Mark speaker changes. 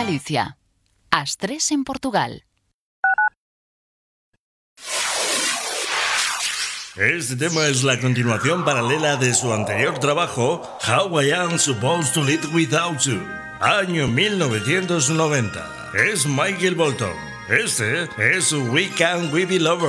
Speaker 1: Galicia. As 3 en Portugal.
Speaker 2: Este tema es la continuación paralela de su anterior trabajo, How I Am Supposed to Live Without You, año 1990. Es Michael Bolton. Este es We Can We Be Lovers.